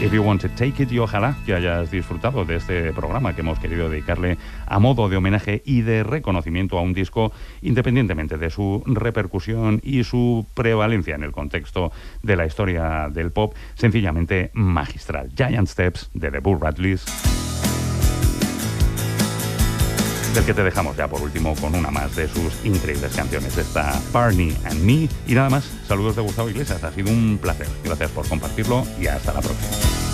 If You Want to Take It, y ojalá que hayas disfrutado de este programa que hemos querido dedicarle a modo de homenaje y de reconocimiento a un disco, independientemente de su repercusión y su prevalencia en el contexto de la historia del pop, sencillamente magistral. Giant Steps, de The Boo Radleys, del que te dejamos ya por último con una más de sus increíbles canciones, esta Barney and Me. Y nada más, saludos de Gustavo Iglesias, ha sido un placer. Gracias por compartirlo y hasta la próxima.